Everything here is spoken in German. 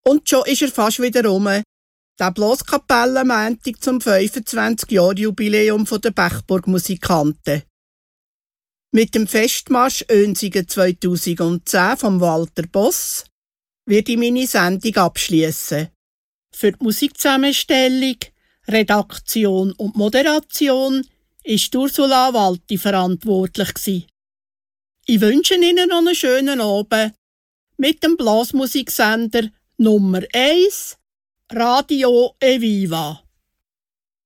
Und schon ist er fast wieder rum. Der Blaskapellenmontag zum 25-Jahr-Jubiläum der Bechburg-Musikanten. Mit dem Festmarsch Önsigen 2010 von Walter Boss werde ich meine Sendung abschließen. Für die Musikzusammenstellung, Redaktion und Moderation ist Ursula Walti verantwortlich. Ich wünsche Ihnen noch einen schönen Abend mit dem Blasmusiksender Nummer 1 Radio Eviva.